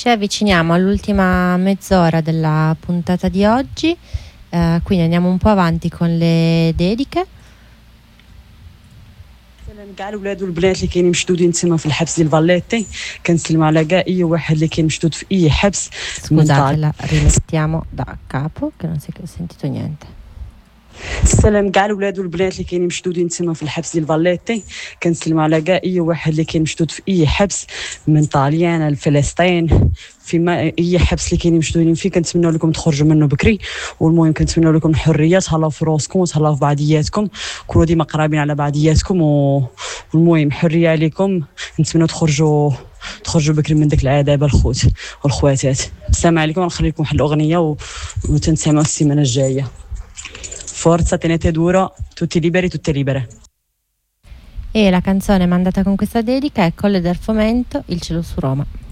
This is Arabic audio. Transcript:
Ci avviciniamo all'ultima mezz'ora della puntata di oggi, quindi andiamo un po' avanti con le dediche. كاع الولاد والبنات اللي كاينين مشدودين تما في الحبس ديال فاليتي كنسلموا على كاع اي واحد اللي كاين مشدود في اي حبس. Scusate, la rimettiamo da capo che non si è sentito niente. السلام كاع الولاد والبنات اللي كاينين مشدودين تما في الحبس ديال فاليتي كنسلموا على كاع اي واحد اللي كاين مشدود في اي حبس من طاليان لفلسطين، فيما اي حبس اللي كاينين مشدودين فيه كنتمنوا لكم تخرجوا منه بكري، والمهم كنتمنوا لكم الحريه، تهلاو في راسكم وتهلاو في بعضياتكم، كونوا ديما قرابين على بعضياتكم والمهم حريه عليكم. نتمنوا تخرجوا بكري من داك العذاب الخوت والخواتات. السلام عليكم، نخلي لكم واحد الاغنيه وتنسمعوا السيمانه الجايه. Forza, tenete duro, tutti liberi. E la canzone mandata con questa dedica è Colle del Fomento, Il cielo su Roma.